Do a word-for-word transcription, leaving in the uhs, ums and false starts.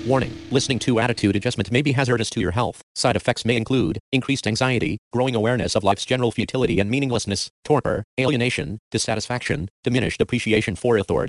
Warning: listening to attitude adjustment may be hazardous to your health. Side effects may include increased anxiety, growing awareness of life's general futility and meaninglessness, torpor, alienation, dissatisfaction, diminished appreciation for authority,